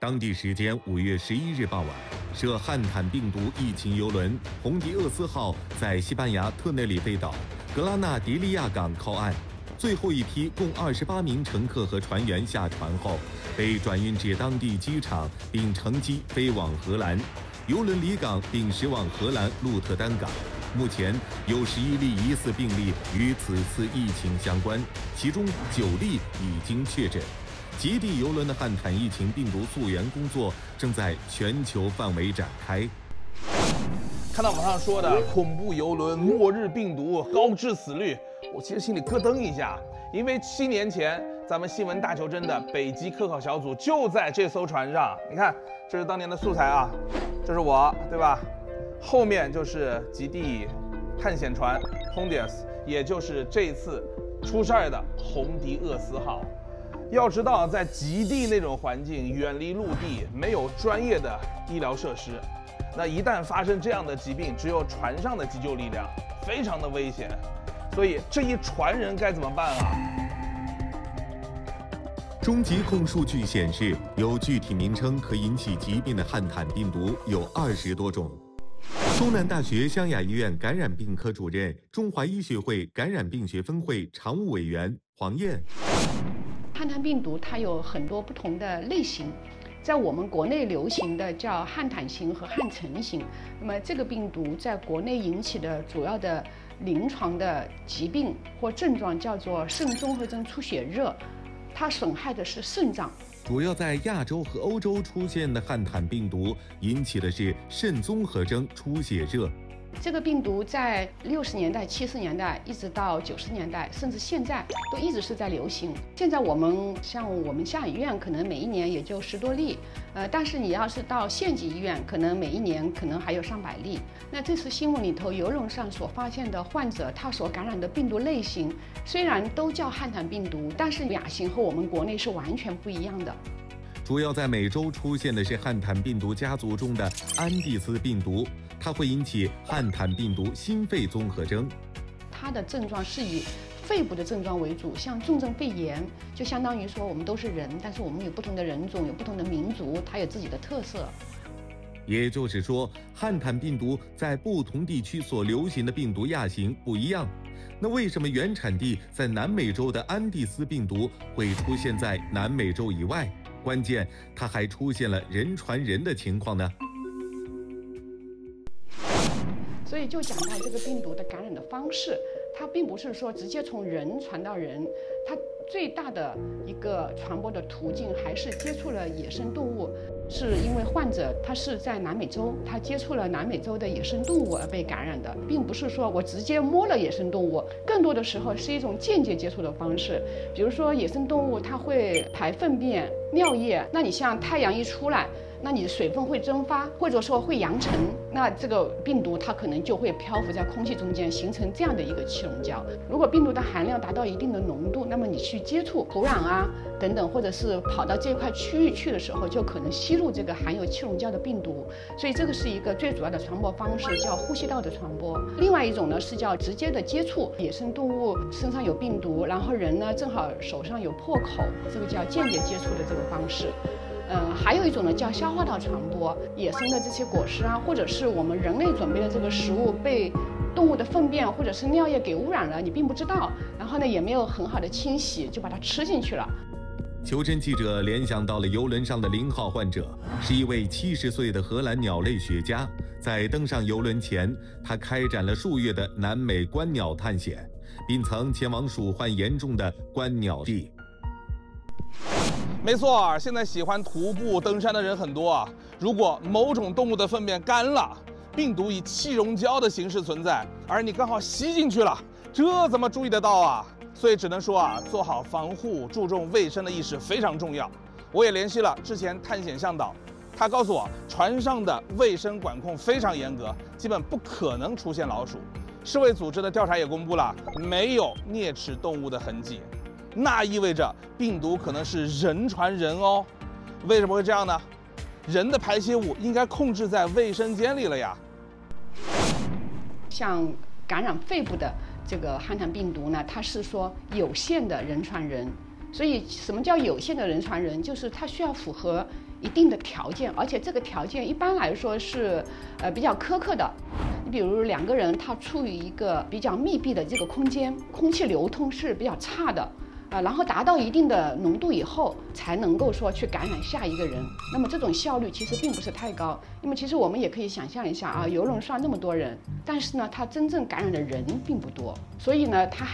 当地时间5月11日傍晚，涉汉坦病毒疫情邮轮红迪厄斯号在西班牙特内里费岛格拉纳迪利亚港靠岸，最后一批共28名乘客和船员下船后，被转运至当地机场，并乘机飞往荷兰。邮轮离港并驶往荷兰鹿特丹港。目前有11例疑似病例与此次疫情相关，其中9例已经确诊。极地邮轮的汉坦疫情病毒溯源工作正在全球范围展开。 看到网上说的恐怖邮轮、末日病毒、高致死率，我其实心里咯噔一下，因为7年前咱们新闻大求真的北极科考小组就在这艘船上。你看，这是当年的素材啊，这是我，对吧？后面就是极地探险船 Hondias， 也就是这次出事儿的红迪厄斯号。要知道，在极地那种环境，远离陆地，没有专业的医疗设施，那一旦发生这样的疾病，只有船上的急救力量，非常的危险。所以这一船人该怎么办啊？ 中疾控数据显示，有具体名称可引起疾病的汉坦病毒有20多种。东南大学湘雅医院感染病科主任、中华医学会感染病学分会常务委员黄燕。 汉坦病毒它有很多不同的类型，在我们国内流行的叫汉坦型和汉城型。那么这个病毒在国内引起的主要的临床的疾病或症状叫做肾综合征出血热，它损害的是肾脏。 主要在亚洲和欧洲出现的汉坦病毒引起的是肾综合征出血热。 这个病毒在60年代、70年代一直到90年代，甚至现在都一直是在流行。现在我们像我们下医院可能每一年也就10多例，但是你要是到县级医院，可能每一年可能还有上百例。那这次新闻里头邮轮上所发现的患者，他所感染的病毒类型虽然都叫汉坦病毒，但是亚型和我们国内是完全不一样的。 主要在美洲出现的是汉坦病毒家族中的安第斯病毒，它会引起汉坦病毒心肺综合征。 它的症状是以肺部的症状为主，像重症肺炎，就相当于说我们都是人，但是我们有不同的人种，有不同的民族，它有自己的特色。 也就是说，汉坦病毒在不同地区所流行的病毒亚型不一样。那为什么原产地在南美洲的安第斯病毒会出现在南美洲以外？关键，它还出现了人传人的情况呢。 所以就讲到这个病毒的感染的方式，它并不是说直接从人传到人，它最大的一个传播的途径还是接触了野生动物。是因为患者他是在南美洲，他接触了南美洲的野生动物而被感染的，并不是说我直接摸了野生动物，更多的时候是一种间接接触的方式。比如说野生动物它会排粪便、尿液，那你像太阳一出来，那你的水分会蒸发，或者说会扬尘，那这个病毒它可能就会漂浮在空气中间，形成这样的一个气溶胶。如果病毒的含量达到一定的浓度，那么你去接触土壤啊等等，或者是跑到这块区域去的时候，就可能吸入这个含有气溶胶的病毒。所以这个是一个最主要的传播方式，叫呼吸道的传播。另外一种呢是叫直接的接触，野生动物身上有病毒，然后人呢正好手上有破口，这个叫间接接触的这个方式。还有一种呢叫消化道传播，野生的这些果实啊，或者是我们人类准备的这个食物被动物的粪便或者是尿液给污染了，你并不知道，然后呢也没有很好的清洗，就把它吃进去了。 求真记者联想到了邮轮上的0号患者，是一位70岁的荷兰鸟类学家。在登上邮轮前，他开展了数月的南美观鸟探险，并曾前往鼠患严重的观鸟地。 没错，现在喜欢徒步登山的人很多啊。如果某种动物的粪便干了，病毒以气溶胶的形式存在，而你刚好吸进去了，这怎么注意得到啊？所以只能说啊，做好防护、注重卫生的意识非常重要。我也联系了之前探险向导，他告诉我，船上的卫生管控非常严格，基本不可能出现老鼠。世卫组织的调查也公布了，没有啮齿动物的痕迹。那意味着病毒可能是人传人哦。为什么会这样呢？人的排泄物应该控制在卫生间里了呀。 像感染肺部的这个汉坦病毒呢，它是说有限的人传人， 所以什么叫有限的人传人？就是它需要符合一定的条件，而且这个条件一般来说是比较苛刻的。你比如2个人他处于一个比较密闭的这个空间，空气流通是比较差的。然后达到一定的浓度以后，才能够说去感染下一个人。那么这种效率其实并不是太高，因为其实我们也可以想象一下啊，游轮上那么多人，但是呢，它真正感染的人并不多，所以呢，它还